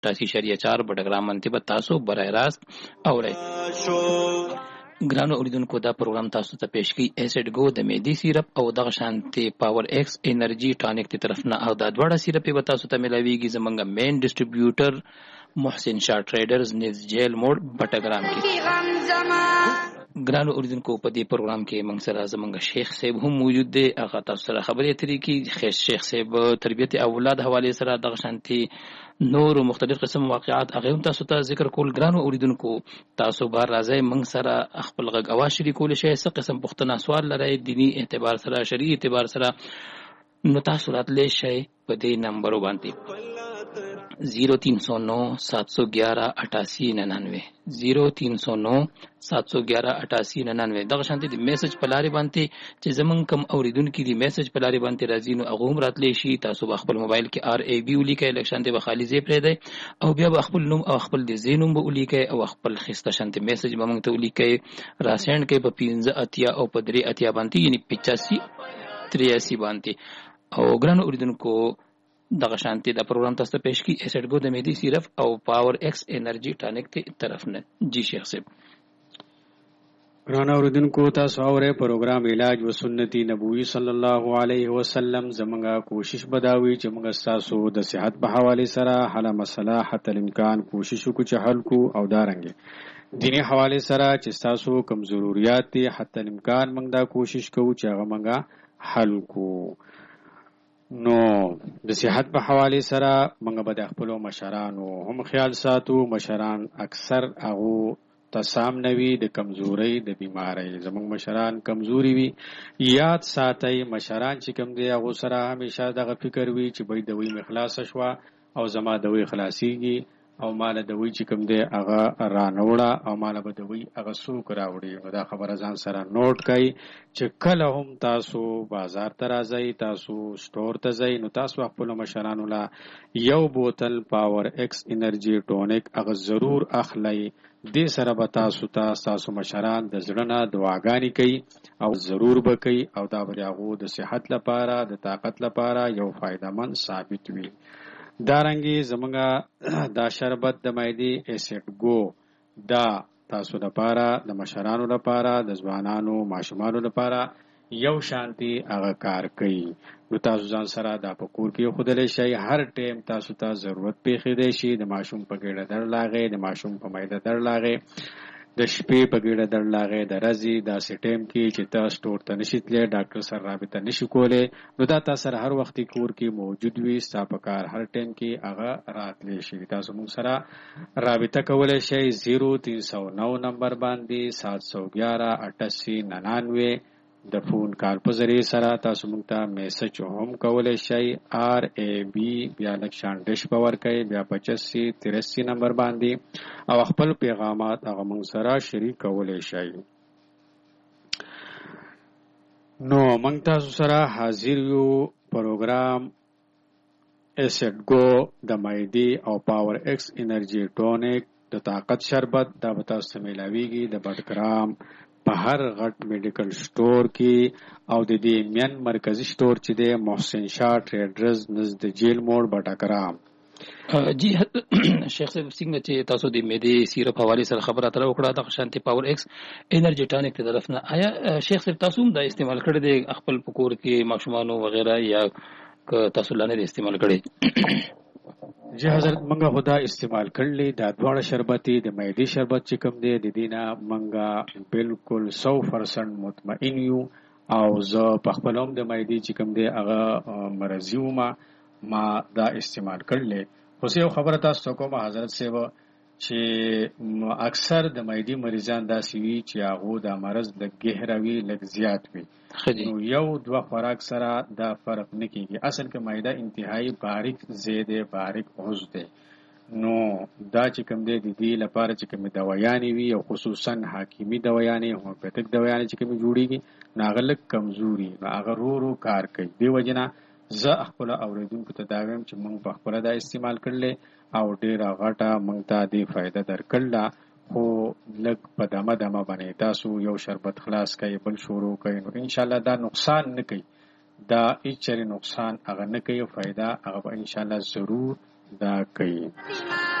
88.4 بټګرام منتبه تاسو برای راست اورئ. ګرانو اوریدونکو دا پروګرام تاسو ته پیش کی ایسډ گو د میدی سیرپ او دغه شانتي پاور ایکس انرژي ټانیک ته طرف نه او دا دواړه سیرپ به تاسو ته ملاويږي زمونږ مین ډسټریبیوټر محسن شاه ټریډرز نز جیل موډ بټګرام کې. ګرانو اوریدونکو په دې پروګرام کې موږ سره زمونږ شیخ صاحب هم موجود دی. هغه تاسو سره خبرې اترې کی. شیخ صاحب تربیت اولاد حواله سره دغه شانتي نور مختلف قسم واقعات هغه هم تاسو ته ذکر کول. ګرانو اوریدونکو تاسو بار راځي موږ سره خپل غږ اواز شریکول شي. څه قسم پوښتنه سوال لرئ دینی اعتبار سره شرعي اعتبار سره نو تاسو راتلی شئ په دې نمبر باندې 0309-711-8899 0309-711-8899. دغه شانتي د میسج په لارې باندې چې زمونږ کم اوریدونکو دی میسج په لارې باندې راځي نو هغه هم راتلی شي. تاسو خپل موبایل کې RAB ولیکئ لکه شانتي به خالي زی پرې دی او بیا خپل نوم او خپل د زینوم به ولیکئ او خپل خسته شانتي میسج به موږ ته ولیکئ راسند کې په 15 او په 3 باندې یعنی 85-83 باندې. او ګرانو اوریدونکو دغه شانتي دا پروګرام تاسو ته پیش کی ایسډ گو د میدی سیرپ او پاور ایکس انرژي ټانیک ته طرف نه. جی شیخ صاحب. ګرانو اوریدونکو تاسو اورئ پروګرام علاج و سنتي نبوي صلی الله علیه وسلم. زمونږه کوشش بداوي چې موږ تاسو د صحت په حواله سره حل مسله حتی الامکان کوشش وکړو چې حل کو او دارنګ دینی حواله سره چې تاسو کم ضرورت دي حتی الامکان موږ دا کوشش کوو چې هغه موږ حل کو. نو د صحت په حواله سره موږ به د خپل مشرانو هم خیال ساتو. مشران اکثر هغه تسام نوي د کمزوري د بیماری. زموږ مشران کمزوري وي یاد ساتي. مشران چې کوم دی هغه سره همیشه دغه فکر وي چې به دوی مخلاص شوا او زما دوی خلاصيږي او مال دوی چې کوم دی هغه رانوړه او مال به دوی هغه سوق راوړي. دا خبره ځان سره نوٹ کړئ چې کله هم تاسو بازار ته راځئ تاسو سٹور ته ځئ نو تاسو خپل مشرانو لا یو بوتل پاور ایکس انرژي ټونیک هغه ضرور اخلئ. دې سره به تاسو مشران د زړه دعاګانې کوي او ضرور به کوي او دا به هغه د صحت لپاره د طاقت لپاره یو فائدمن ثابت وي. دارنګي زمونږه دا شربت د معدې ایسډ گو دا تاسو لپاره د مشرانو لپاره د ځوانانو ماشومانو لپاره یو شانتي هغه کار کوي. نو تاسو ځان سره دا په کور کې خودلې شي. هر ټیم تاسو ته ضرورت پیښې دی شي د ماشوم په ګډه در لاغې د ماشوم په معده در لاغې د شپې په ګډه در لاغې د رزي دا سټیم کې چې تاسو سٹور ته نشیتلې ډاکټر سره رابطه نشي کولای نو دا تاسو هر وخت کور کې موجود وي. ستاسو کار هر ټیم کې هغه راتلی شي. تاسو موږ سره رابطه کولای شئ 0309 نمبر باندې 711-8899 د فون کال په ذریعہ سره تاسو موږ ته میسج هم کولای شئ. RAB بیا لکشان ډیش پاور کوي بیا 85-83 نمبر باندې او خپل پیغامات هغه موږ سره شریک کولای شئ. نو موږ تاسو سره حاضر یو پروګرام ایسډ گو د معدې او پاور ایکس انرژي ټونیک د طاقت شربت دا به تاسو ملاويږي د بټګرام په هر غټ میډیکل سٹور کې او د دې مین مرکزی سٹور چې د محسن شاه ټریډرز نزد جیل موډ بټګرام. جی شیخ صاحب څنګه چې تاسو د میدی سیرپ حواله سره خبره اترې وکړه د شانتي پاور ایکس انرژي ټانیک ته طرف نه آیا شیخ صاحب تاسو هم دا استعمال کړی دی خپل پکور کې ماشومانو وغیرہ یا تاسو لاندې استعمال کړی؟ جی حضرت منګه خدا استعمال کړلی دا دواړه شربتي د معدې شربت چې کوم دی د دینه منګه بالکل 100% مطمئن یو او زه په خپل هم د معدې چې کوم دی هغه مرضی ما دا استعمال کړلی. خو یو خبره تاسو کوم حضرت صاحب چې اکثر د معدې مریضان داسې وي چې هغه د مرض د گهروي لږ زیات وي نو یو دوه خوراک سره دا فرق نه کیږي. اصل کې معده انتهایی باریک زیاده باریک عضو ده نو دا چې کوم دی د دې لپاره چې کوم دوايانې وي او خصوصا حکیمي دوايانې هومیوپیتیک دوايانې چې کوم جوړیږي ناغلک کمزوري هغه رو کار کوي. دی وجنه زه خپل اوریدونکو ته دا وایم چې موږ په خپل دا استعمال کړل او ډیره غټه موږ ته دې فائدہ درکړه. خو لږ په دمه باندې تاسو یو شربت خلاص کړئ بل شروع کړئ نو ان شاء الله دا نقصان نه کوي. دا هیڅ نقصان هغه نه کوي. فائدہ هغه ان شاء الله ضرور دا کوي.